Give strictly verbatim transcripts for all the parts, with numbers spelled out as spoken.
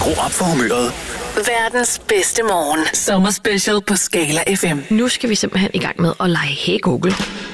Skru op for humøret. Verdens bedste morgen. Sommer special på Skala F M. Nu skal vi simpelthen i gang med at lege Hey Google.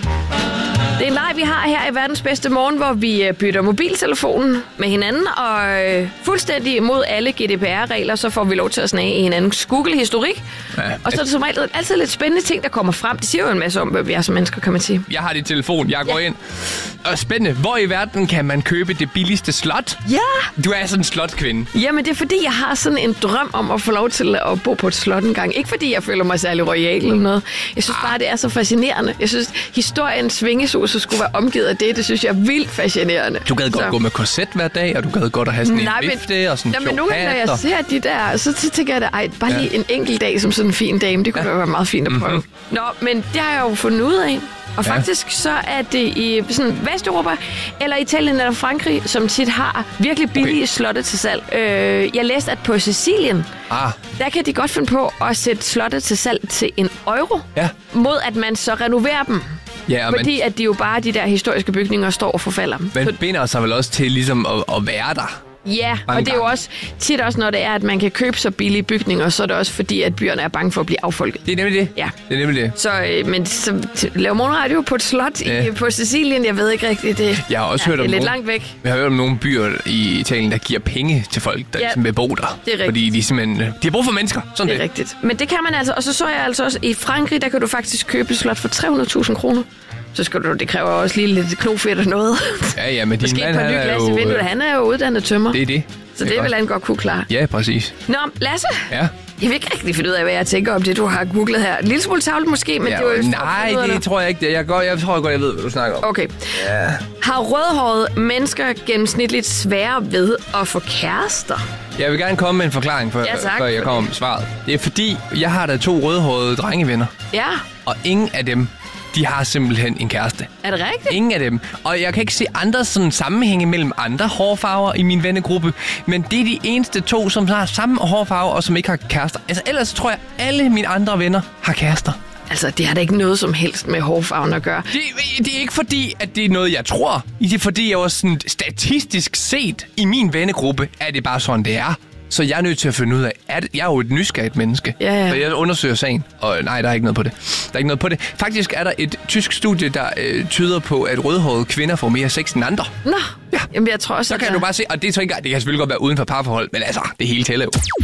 Det er en leg, vi har her i Verdens bedste morgen, hvor vi bytter mobiltelefonen med hinanden, og øh, fuldstændig imod alle G D P R-regler, så får vi lov til at snage i hinandens Google-historik. Ja, og så er det som regel altid lidt spændende ting, der kommer frem. Det siger jo en masse om, hvem vi er som mennesker, kan man sige. Jeg har din telefon, jeg går ja. ind. Og spændende, hvor i verden kan man købe det billigste slot? Ja! Du er sådan en slotkvinde. Jamen, det er fordi, jeg har sådan en drøm om at få lov til at bo på et slot en gang. Ikke fordi jeg føler mig særlig royal eller noget. Jeg synes bare, det er så fascinerende. Jeg synes, historien svingesus skulle være omgivet af det. Det synes jeg er vildt fascinerende. Du gad godt så. gå med korset hver dag, og du gad godt at have sådan nej, en vifte og sådan en nej, men nogle gange, når jeg og... ser de der, så, så tænker jeg, at ej, bare lige ja. en enkelt dag som sådan en fin dame, det kunne ja. da være meget fint at prøve. Mm-hmm. Nå, men det har jeg jo fundet ud af. Og ja. faktisk så er det i sådan Vesteuropa, eller Italien eller Frankrig, som tit har virkelig billige okay. slotte til salg. Øh, jeg læste, at på Sicilien, ah. der kan de godt finde på at sætte slotte til salg til en euro, ja. mod at man så renoverer dem. Ja, fordi men, at de jo bare, de der historiske bygninger, står og forfalder. Men binder sig vel også til ligesom at, at være der? Ja, og det er jo også tit også, når det er, at man kan købe så billige bygninger, så er det også fordi, at byerne er bange for at blive affolket. Det er nemlig det. Ja. Det er nemlig det. Så, øh, men så laver morgenradio på et slot ja. i, på Sicilien, jeg ved ikke rigtigt det. Jeg har også ja, hørt om det er lidt nogle, langt væk. Jeg har hørt om nogle byer i Italien, der giver penge til folk, der ja. ligesom vil bo der. Det er rigtigt. Fordi de simpelthen, de har brug for mennesker. Sådan det er det. rigtigt. Men det kan man altså, og så så jeg altså også, i Frankrig, der kan du faktisk købe et slot for tre hundrede tusind kroner. Så skal du, det kræver også lige lidt knofedt og noget. Ja, ja, men din Måske mand, et par nye glas i vinduet. Han er jo uddannet tømmer. Det er det. Så det, det vil han godt kunne klare. Ja, præcis. Nå, Lasse. Ja. Jeg vil ikke rigtig finde ud af, hvad jeg tænker om det, du har googlet her. En lille smule tavlet måske, men ja, det er jo... Nej, det eller? tror jeg ikke. Jeg, går, jeg tror godt, jeg ved, hvad du snakker om. Okay. Ja. Har rødhårede mennesker gennemsnitligt sværere ved at få kærester? Jeg vil gerne komme med en forklaring, før, ja, før jeg kommer med svaret. Det er fordi, jeg har da to rødhårede drengevenner. Ja. Og ingen af dem, de har simpelthen en kæreste. Er det rigtigt? Ingen af dem. Og jeg kan ikke se andre sådan sammenhænge mellem andre hårfarver i min vennegruppe. Men det er de eneste to, som har samme hårfarve og som ikke har kærester. Altså ellers tror jeg, at alle mine andre venner har kærester. Altså, det har da ikke noget som helst med hårfarven at gøre. Det, det er ikke fordi, at det er noget, jeg tror. Det er fordi, jeg også sådan statistisk set i min vennegruppe, er det bare sådan, det er. Så jeg er nødt til at finde ud af, at jeg er jo et nysgerrigt menneske. Ja, ja. Så jeg undersøger sagen, og nej, der er ikke noget på det. Der er ikke noget på det. Faktisk er der et tysk studie, der øh, tyder på, at rødhårede kvinder får mere sex end andre. Nå, ja. Jamen jeg tror også, så kan jeg... du bare se, og det, så ikke, det kan selvfølgelig godt være uden for parforhold, men altså, det hele tæller jo.